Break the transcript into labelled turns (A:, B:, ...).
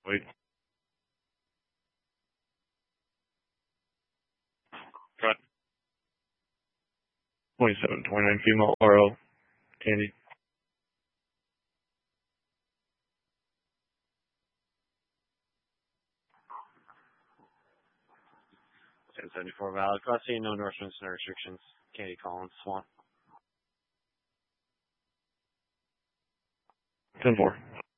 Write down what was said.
A: Wait. Front. 27, 29 female RL. Candy. 1074 valid. Class C, no endorsements, no restrictions. Candy Collins, Swan. 10-4.